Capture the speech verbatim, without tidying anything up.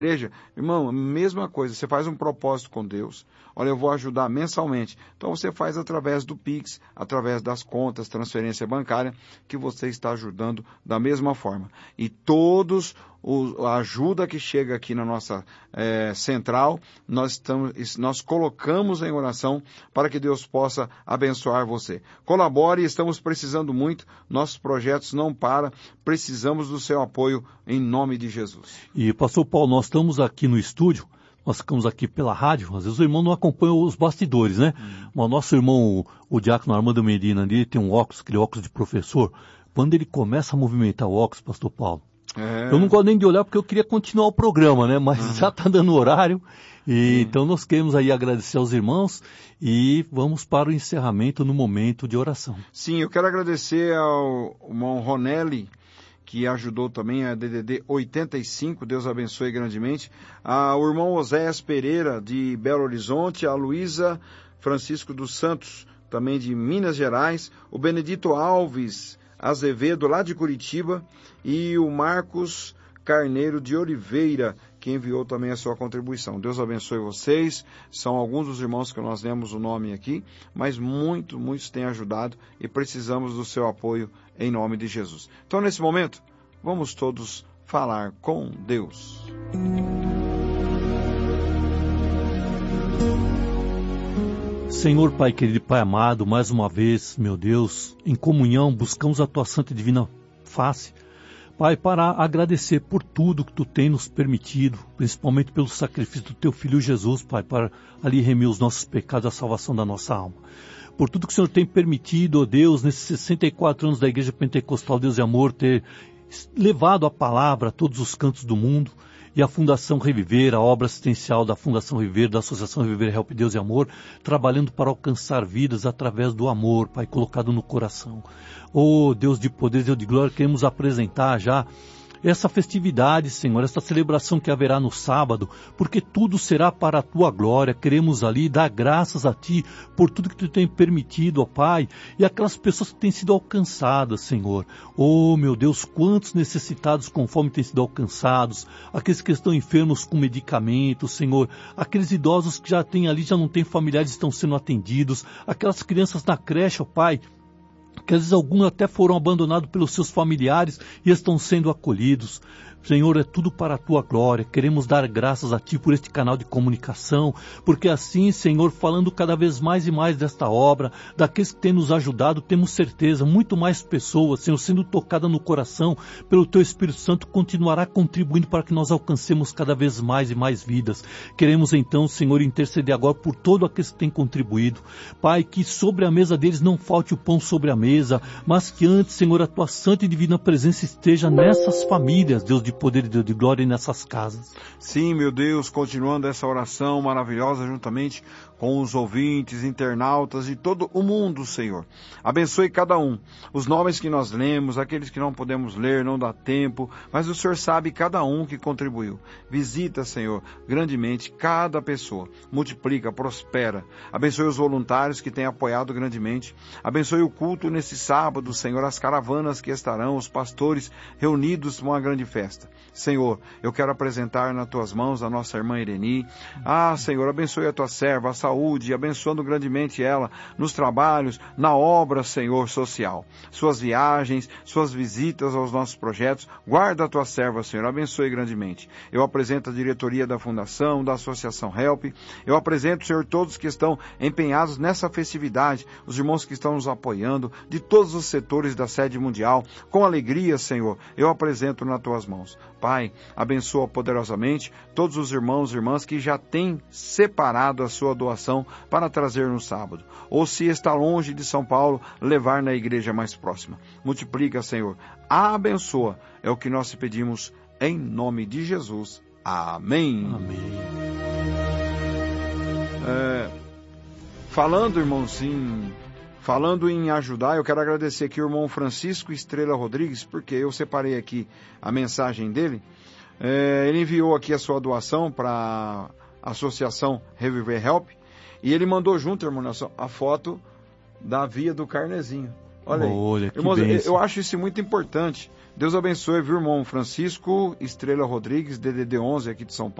igreja, irmão, a mesma coisa, você faz um propósito com Deus, olha, eu vou ajudar mensalmente, então você faz através do Pix, através das contas, transferência bancária, que você está ajudando da mesma forma. E todos o, a ajuda que chega aqui na nossa é, central, nós, estamos, nós colocamos em oração para que Deus possa abençoar você. Colabore, estamos precisando muito, nossos projetos não param, precisamos do seu apoio em nome de Jesus. E pastor Paulo, nós estamos aqui no estúdio, nós ficamos aqui pela rádio, às vezes o irmão não acompanha os bastidores, né? Hum. Mas o nosso irmão, o, o diácono Armando Medina, ali, tem um óculos, aquele óculos de professor. Quando ele começa a movimentar o óculos, pastor Paulo, é. eu não gosto nem de olhar porque eu queria continuar o programa, né? Mas uhum. já está dando horário, e uhum. então nós queremos aí agradecer aos irmãos e vamos para o encerramento no momento de oração. Sim, eu quero agradecer ao irmão Ronelli, que ajudou também a D D D oitenta e cinco, Deus abençoe grandemente, ao irmão Oséias Pereira, de Belo Horizonte, a Luísa Francisco dos Santos, também de Minas Gerais, o Benedito Alves Azevedo, lá de Curitiba, e o Marcos Carneiro de Oliveira, que enviou também a sua contribuição. Deus abençoe vocês, são alguns dos irmãos que nós lemos o nome aqui, mas muito, muitos têm ajudado e precisamos do seu apoio em nome de Jesus. Então, nesse momento, vamos todos falar com Deus. Senhor Pai querido e Pai amado, mais uma vez, meu Deus, em comunhão, buscamos a Tua santa e divina face, Pai, para agradecer por tudo que Tu tem nos permitido, principalmente pelo sacrifício do Teu Filho Jesus, Pai, para ali remir os nossos pecados, a salvação da nossa alma. Por tudo que o Senhor tem permitido, ó Deus, nesses sessenta e quatro anos da Igreja Pentecostal Deus e Amor, ter levado a palavra a todos os cantos do mundo, e a Fundação Reviver, a obra assistencial da Fundação Reviver, da Associação Reviver Help Deus e Amor, trabalhando para alcançar vidas através do amor, Pai, colocado no coração. Oh, Deus de poder, Deus de glória, queremos apresentar já essa festividade, Senhor, essa celebração que haverá no sábado, porque tudo será para a Tua glória. Queremos ali dar graças a Ti por tudo que Tu tem permitido, ó Pai, e aquelas pessoas que têm sido alcançadas, Senhor. Oh, meu Deus, quantos necessitados conforme têm sido alcançados, aqueles que estão enfermos com medicamentos, Senhor, aqueles idosos que já têm ali, já não têm familiares, estão sendo atendidos, aquelas crianças na creche, ó Pai, que às vezes alguns até foram abandonados pelos seus familiares e estão sendo acolhidos. Senhor, é tudo para a Tua glória. Queremos dar graças a Ti por este canal de comunicação, porque assim, Senhor, falando cada vez mais e mais desta obra, daqueles que têm nos ajudado, temos certeza, muito mais pessoas, Senhor, sendo tocadas no coração pelo Teu Espírito Santo, continuará contribuindo para que nós alcancemos cada vez mais e mais vidas. Queremos então, Senhor, interceder agora por todos aqueles que têm contribuído. Pai, que sobre a mesa deles não falte o pão sobre a mesa, mas que antes, Senhor, a Tua santa e divina presença esteja nessas famílias, Deus de poder e Deus de glória, nessas casas. Sim, meu Deus, continuando essa oração maravilhosa juntamente com os ouvintes, internautas e todo o mundo, Senhor. Abençoe cada um. Os nomes que nós lemos, aqueles que não podemos ler, não dá tempo, mas o Senhor sabe cada um que contribuiu. Visita, Senhor, grandemente cada pessoa. Multiplica, prospera. Abençoe os voluntários que têm apoiado grandemente. Abençoe o culto nesse sábado, Senhor, as caravanas que estarão, os pastores reunidos para uma grande festa. Senhor, eu quero apresentar nas Tuas mãos a nossa irmã Ireni. Ah, Senhor, abençoe a Tua serva, a saúde, abençoando grandemente ela nos trabalhos, na obra, Senhor, social. Suas viagens, suas visitas aos nossos projetos, guarda a Tua serva, Senhor, abençoe grandemente. Eu apresento a diretoria da Fundação, da Associação Help. Eu apresento, Senhor, todos que estão empenhados nessa festividade, os irmãos que estão nos apoiando, de todos os setores da sede mundial, com alegria, Senhor, eu apresento nas Tuas mãos. Pai, abençoa poderosamente todos os irmãos e irmãs que já têm separado a sua doação para trazer no sábado. Ou se está longe de São Paulo, levar na igreja mais próxima. Multiplica, Senhor. Abençoa. É o que nós te pedimos em nome de Jesus. Amém. Amém. É, falando, irmãozinho, falando em ajudar, eu quero agradecer aqui o irmão Francisco Estrela Rodrigues, porque eu separei aqui a mensagem dele. É, ele enviou aqui a sua doação para a Associação Reviver Help, e ele mandou junto, irmão, a foto da via do carnezinho. Olha aí. Olha, que Irmãos, bênção. eu acho isso muito importante. Deus abençoe, viu, irmão Francisco Estrela Rodrigues, D D D onze aqui de São Paulo.